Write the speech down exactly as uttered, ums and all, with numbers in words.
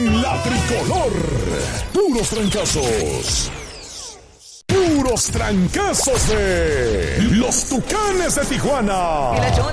en la tricolor. Puros trancazos. Puros trancazos de los Tucanes de Tijuana.